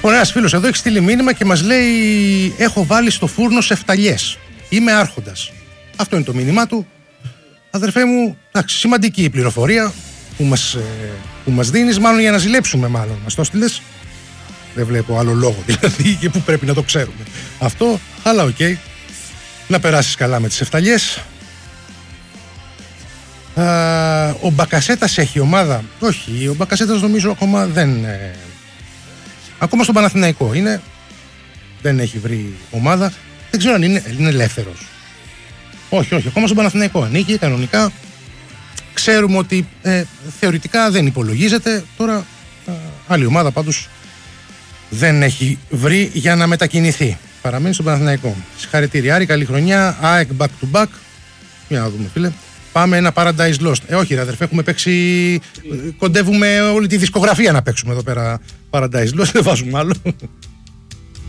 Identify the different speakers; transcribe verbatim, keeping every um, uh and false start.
Speaker 1: Λοιπόν, ένας φίλος εδώ έχει στείλει μήνυμα και μας λέει: έχω βάλει στο φούρνο σε φταλιές. Είμαι άρχοντας. Αυτό είναι το μήνυμά του. Αδερφέ μου, εντάξει, σημαντική η πληροφορία που μας, που μας δίνεις, μάλλον για να ζηλέψουμε, μάλλον. Μας το στείλες. Δεν βλέπω άλλο λόγο δηλαδή και που πρέπει να το ξέρουμε. Αυτό, αλλά οκ. Okay. Να περάσεις καλά με τις εφταλιές. Α, ο Μπακασέτας έχει ομάδα. Όχι, ο Μπακασέτας νομίζω ακόμα δεν. Ε, ακόμα στον Παναθηναϊκό είναι. Δεν έχει βρει ομάδα. Δεν ξέρω αν είναι, είναι ελεύθερος. Όχι, όχι, ακόμα στον Παναθηναϊκό ανήκει κανονικά. Ξέρουμε ότι ε, θεωρητικά δεν υπολογίζεται. Τώρα α, άλλη ομάδα πάντως δεν έχει βρει για να μετακινηθεί. Παραμένει στον Παναθηναϊκό. Συγχαρητήρια, Άρη, καλή χρονιά. ΑΕΚ back to back. Για να δούμε, φίλε. Πάμε ένα Paradise Lost. Ε, όχι, ρε αδερφέ, έχουμε παίξει. Κοντεύουμε όλη τη δισκογραφία να παίξουμε εδώ πέρα Paradise Lost. Δεν βάζουμε άλλο.